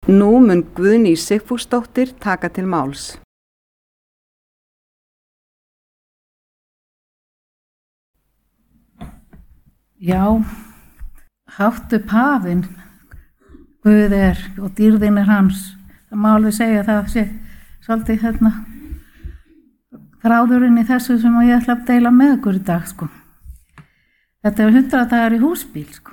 Nú mun Guðný Sigfúsdóttir taka til máls. Já, hátt upp hafinn, Guð og dýrðin hans. Það má alveg segja það sé svolítið þráðurinn í þessu sem ég ætla að deila með ykkur í dag, sko. Þetta 100 dagar í húsbíl, sko.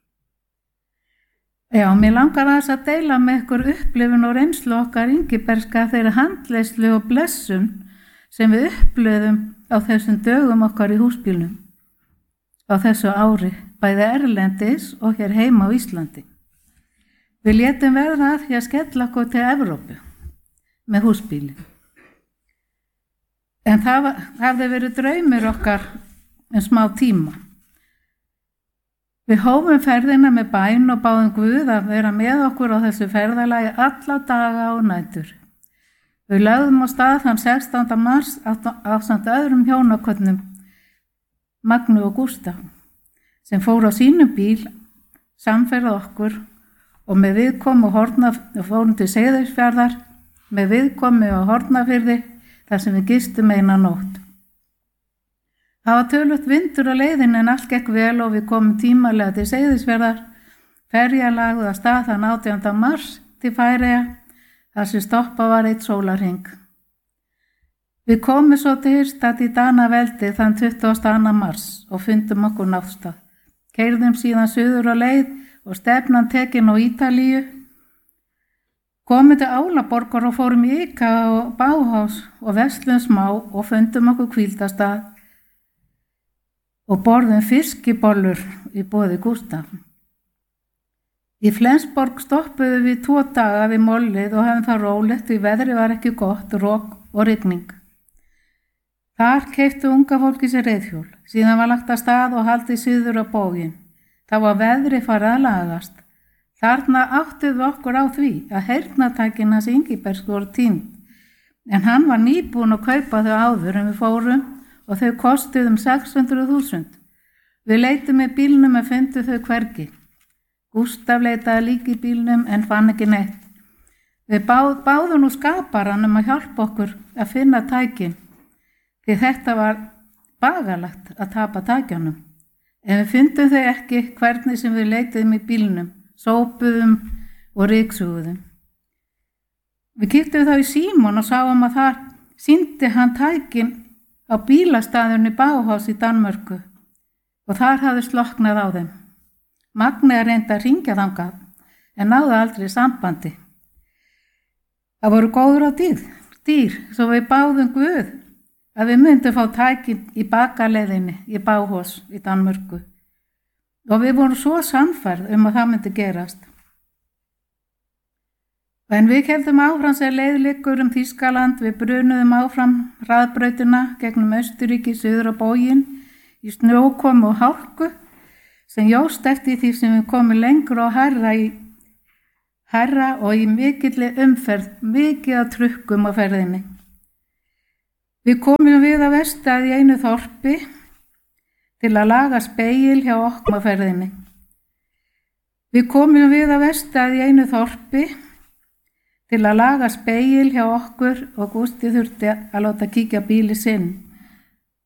Já, mér langar að deila með ykkur upplifun og reynslu okkar Ingibergska þeirri handleiðslu og blessun sem við upplifðum á þessum dögum okkar í húsbílnum á þessu ári, bæði erlendis og hér heima á Íslandi. Við létum verða að því að skella okkur til Evrópu með húsbíli. En það hafði verið draumur okkar smá tíma. Við hófum ferðina með bæn og báðum Guð að vera með okkur á þessu ferðalagi alla daga og nætur. Við lögðum á stað þann 16. mars ásamt öðrum hjónakönnum, Magnu og Gústa, sem fóru á sínum bíl samferða okkur og með viðkomu fórum til Seyðisfjarðar með viðkomu á Hornafirði þar sem við gistum eina nótt. Það var töluvert vindur á leiðinni en allt gekk vel og við komum tímalega til Seyðisfjarðar. Ferja lagði af stað þann 18. mars til Færeyja þar sem stoppa var 1 sólarhring. Við komum svo til Írstad í Danaveldi þann 22. mars og fundum okkur náttstað. Keyrðum síðan suður á leið og stefnan tekin á Ítalíu. Komum til Álaborgar og fórum í IKEA og Bauhaus og verslum smá og fundum okkur hvíldastað og borðum fiskibollur í boði Gústa. Í Flensborg stoppuðum við 2 daga við mollið og hefðum það rólegt því veðrið var ekki gott, rok og rigning. Þar keyptu unga fólki sér reiðhjól. Síðan var lagt af stað og haldið suður á bóginn. Það var veðrið farið að lagast. Þarna áttuðu við okkur á því að heyrnartækin hans Ingibergs voru týnd. En hann var nýbúinn að kaupa þau áður en við fórum og þau kostuðu 600.000. Við leitum með bílnum en fundum þau hvergi. Gústaf leitaði líka í bílnum en fann ekki neitt. Við báðum nú skaparann að hjálpa okkur að finna tækin. Því þetta var bagalegt að tapa tækjanum. En við fundum þau ekki hvernig sem við leituðum í bílnum, sópuðum og ryksuguðum. Við kíktum þá í símon og sáum að þar sýndi hann tækin á bílastæðunni Bauhaus í Danmörku og þar hafði slokknað á þeim. Magni reyndi að hringja þangað en náði aldrei sambandi. Það voru góður á dýr, svo við báðum Guð að við myndum fá tækin í bakaleiðinni í Bauhaus í Danmörku og við vorum svo sannfærð að það myndi gerast. En við héldum áfram sem leið liggur Þýskaland, við brunuðum áfram hraðbrautina gegnum Austurríki suður á bóginn í snjókomu og hálku sem jóst eftir því sem við komum lengur og hærra og í mikilli umferð, mikið að trukkum á ferðinni. Við komum við að verkstað í einu þorpi til að laga spegil hjá okkur á ferðinni. Við komum við að verkstað í einu þorpi til að laga spegil hjá okkur og Gústi þurfti að láta kíkja bíli sinn.